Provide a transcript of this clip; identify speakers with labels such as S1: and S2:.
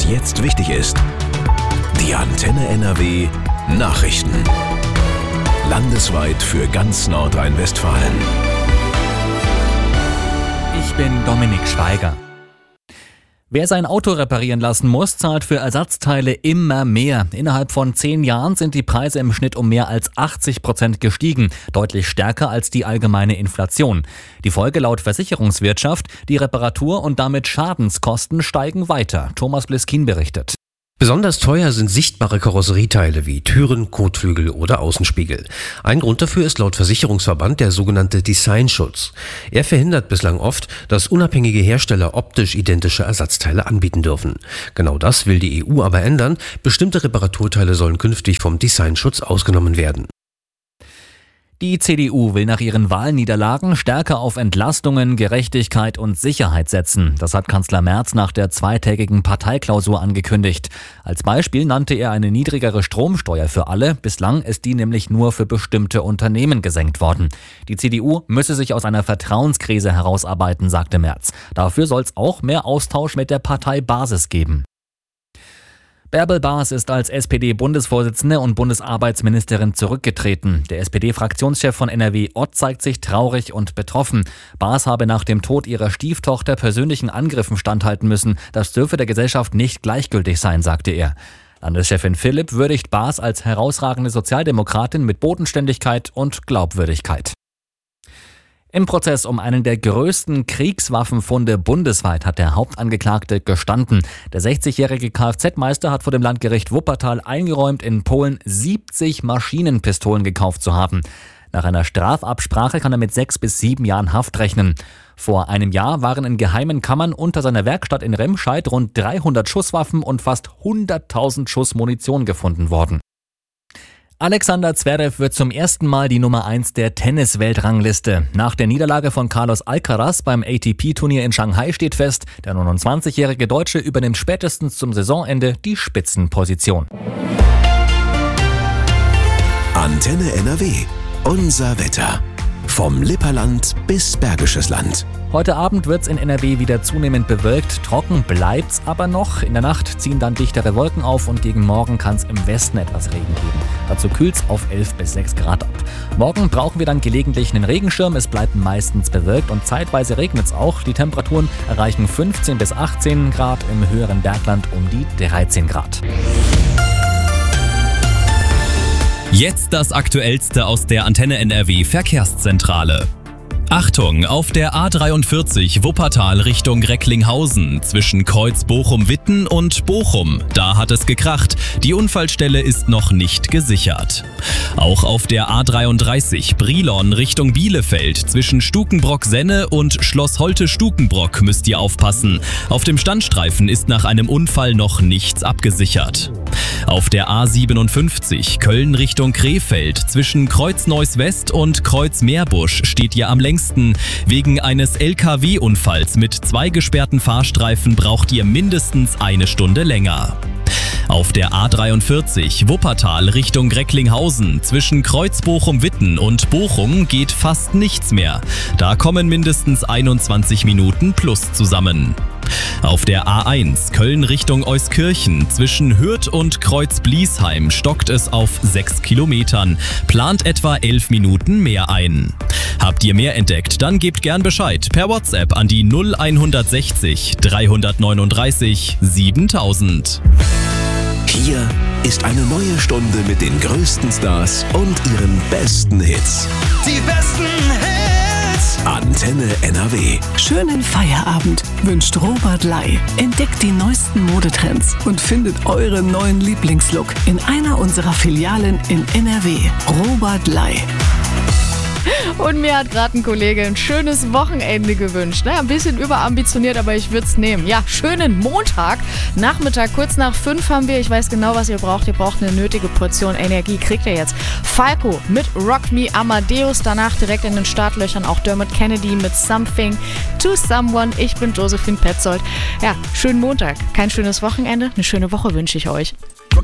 S1: was jetzt wichtig ist. Die Antenne NRW Nachrichten. Landesweit für ganz Nordrhein-Westfalen.
S2: Ich bin Dominik Schweiger. Wer sein Auto reparieren lassen muss, zahlt für Ersatzteile immer mehr. Innerhalb von 10 Jahren sind die Preise im Schnitt um mehr als 80% gestiegen, deutlich stärker als die allgemeine Inflation. Die Folge laut Versicherungswirtschaft: die Reparatur- und damit Schadenskosten steigen weiter. Thomas Bliskin berichtet.
S3: Besonders teuer sind sichtbare Karosserieteile wie Türen, Kotflügel oder Außenspiegel. Ein Grund dafür ist laut Versicherungsverband der sogenannte Designschutz. Er verhindert bislang oft, dass unabhängige Hersteller optisch identische Ersatzteile anbieten dürfen. Genau das will die EU aber ändern. Bestimmte Reparaturteile sollen künftig vom Designschutz ausgenommen werden.
S2: Die CDU will nach ihren Wahlniederlagen stärker auf Entlastungen, Gerechtigkeit und Sicherheit setzen. Das hat Kanzler Merz nach der zweitägigen Parteiklausur angekündigt. Als Beispiel nannte er eine niedrigere Stromsteuer für alle. Bislang ist die nämlich nur für bestimmte Unternehmen gesenkt worden. Die CDU müsse sich aus einer Vertrauenskrise herausarbeiten, sagte Merz. Dafür soll es auch mehr Austausch mit der Parteibasis geben. Bärbel Baas ist als SPD-Bundesvorsitzende und Bundesarbeitsministerin zurückgetreten. Der SPD-Fraktionschef von NRW Ott zeigt sich traurig und betroffen. Baas habe nach dem Tod ihrer Stieftochter persönlichen Angriffen standhalten müssen. Das dürfe der Gesellschaft nicht gleichgültig sein, sagte er. Landeschefin Philipp würdigt Baas als herausragende Sozialdemokratin mit Bodenständigkeit und Glaubwürdigkeit. Im Prozess um einen der größten Kriegswaffenfunde bundesweit hat der Hauptangeklagte gestanden. Der 60-jährige Kfz-Meister hat vor dem Landgericht Wuppertal eingeräumt, in Polen 70 Maschinenpistolen gekauft zu haben. Nach einer Strafabsprache kann er mit 6 bis 7 Jahren Haft rechnen. Vor einem Jahr waren in geheimen Kammern unter seiner Werkstatt in Remscheid rund 300 Schusswaffen und fast 100.000 Schuss Munition gefunden worden. Alexander Zverev wird zum ersten Mal die Nummer 1 der Tennis-Weltrangliste. Nach der Niederlage von Carlos Alcaraz beim ATP-Turnier in Shanghai steht fest, der 29-jährige Deutsche übernimmt spätestens zum Saisonende die Spitzenposition.
S1: Antenne NRW. Unser Wetter. Vom Lipperland bis Bergisches Land.
S2: Heute Abend wird's in NRW wieder zunehmend bewölkt. Trocken bleibt's aber noch. In der Nacht ziehen dann dichtere Wolken auf und gegen Morgen kann's im Westen etwas Regen geben. Dazu kühlt's auf 11 bis 6 Grad ab. Morgen brauchen wir dann gelegentlich einen Regenschirm. Es bleibt meistens bewölkt und zeitweise regnet's auch. Die Temperaturen erreichen 15 bis 18 Grad, im höheren Bergland um die 13 Grad.
S4: Jetzt das Aktuellste aus der Antenne NRW Verkehrszentrale. Achtung, auf der A43 Wuppertal Richtung Recklinghausen zwischen Kreuz Bochum-Witten und Bochum. Da hat es gekracht. Die Unfallstelle ist noch nicht gesichert. Auch auf der A33 Brilon Richtung Bielefeld zwischen Stukenbrock-Senne und Schloss Holte-Stukenbrock müsst ihr aufpassen. Auf dem Standstreifen ist nach einem Unfall noch nichts abgesichert. Auf der A57 Köln Richtung Krefeld zwischen Kreuz Neuss-West und Kreuz Meerbusch steht ihr am längsten. Wegen eines LKW-Unfalls mit 2 gesperrten Fahrstreifen braucht ihr mindestens 1 Stunde länger. Auf der A43 Wuppertal Richtung Recklinghausen zwischen Kreuz Bochum-Witten und Bochum geht fast nichts mehr. Da kommen mindestens 21 Minuten plus zusammen. Auf der A1 Köln Richtung Euskirchen zwischen Hürth und Kreuz Bliesheim stockt es auf 6 Kilometern. Plant etwa 11 Minuten mehr ein. Habt ihr mehr entdeckt, dann gebt gern Bescheid per WhatsApp an die 0160 339 7000.
S1: Hier ist eine neue Stunde mit den größten Stars und ihren besten Hits.
S5: Die besten Hits!
S1: Antenne NRW.
S6: Schönen Feierabend wünscht Robert Lai. Entdeckt die neuesten Modetrends und findet euren neuen Lieblingslook in einer unserer Filialen in NRW. Robert Lai.
S7: Und mir hat gerade ein Kollege ein schönes Wochenende gewünscht. Naja, ein bisschen überambitioniert, aber ich würde es nehmen. Ja, schönen Montag. Nachmittag, kurz nach 5 haben wir, ich weiß genau, was ihr braucht. Ihr braucht eine nötige Portion Energie. Kriegt ihr jetzt Falco mit Rock Me Amadeus. Danach direkt in den Startlöchern auch Dermot Kennedy mit Something to Someone. Ich bin Josephine Petzold. Ja, schönen Montag. Kein schönes Wochenende. Eine schöne Woche wünsche ich euch.